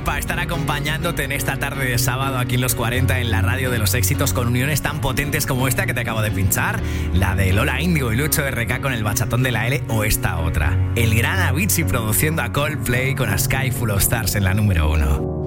para estar acompañándote en esta tarde de sábado aquí en Los 40 en la radio de los éxitos, con uniones tan potentes como esta que te acabo de pinchar, la de Lola Índigo y Lucho RK con el bachatón de la L, o esta otra, el gran Avicii produciendo a Coldplay con A Sky Full of Stars en la número 1.